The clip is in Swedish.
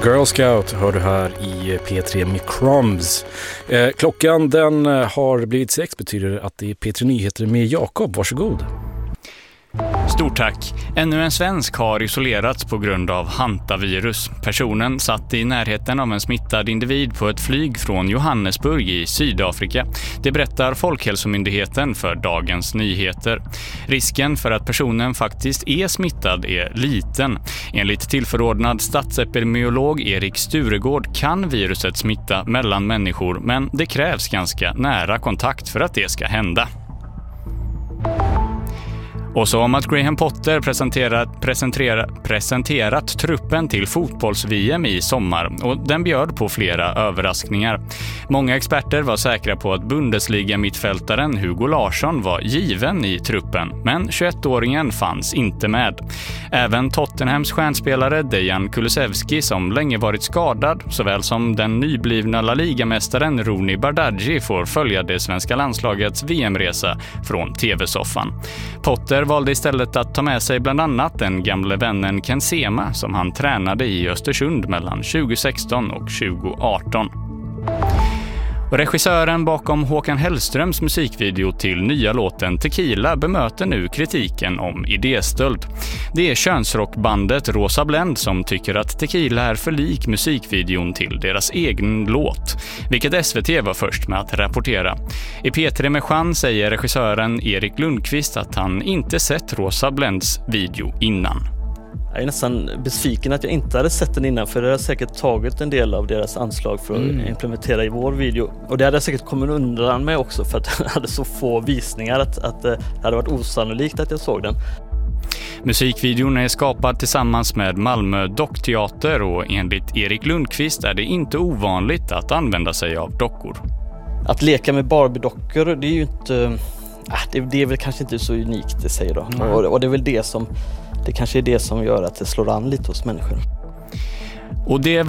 Girl Scout hör du här i P3 med Crumbs. Klockan den har blivit 6, betyder att det är P3 Nyheter med Jakob. Varsågod. Stort tack. Ännu en svensk har isolerats på grund av hantavirus. Personen satt i närheten av en smittad individ på ett flyg från Johannesburg i Sydafrika. Det berättar Folkhälsomyndigheten för Dagens Nyheter. Risken för att personen faktiskt är smittad är liten. Enligt tillförordnad statsepidemiolog Erik Sturegård kan viruset smitta mellan människor, men det krävs ganska nära kontakt för att det ska hända. Och så om att Graham Potter presenterat truppen till fotbolls-VM i sommar, och den bjöd på flera överraskningar. Många experter var säkra på att Bundesliga-mittfältaren Hugo Larsson var given i truppen, men 21-åringen fanns inte med. Även Tottenhams stjärnspelare Dejan Kulusevski, som länge varit skadad, såväl som den nyblivna La Liga-mästaren Rooney Bardghji får följa det svenska landslagets VM-resa från TV-soffan. Potter valde istället att ta med sig bland annat den gamle vännen Ken Sema som han tränade i Östersund mellan 2016 och 2018. Och regissören bakom Håkan Hellströms musikvideo till nya låten Tequila bemöter nu kritiken om idéstöld. Det är könsrockbandet Rosa Blend som tycker att Tequila är för lik musikvideon till deras egen låt, vilket SVT var först med att rapportera. I P3 med Chans säger regissören Erik Lundqvist att han inte sett Rosa Blends video innan. Jag är nästan besviken att jag inte hade sett den innan, för det har säkert tagit en del av deras anslag för att implementera i vår video. Och det hade jag säkert kommit undan med också, för att jag hade så få visningar att det hade varit osannolikt att jag såg den. Musikvideon är skapad tillsammans med Malmö Dockteater, och enligt Erik Lundqvist är det inte ovanligt att använda sig av dockor. Att leka med Barbie-dockor, det är ju inte... Det är väl kanske inte så unikt, det säger då. Och det är väl det som... Det kanske är det som gör att det slår an lite hos människor. Och det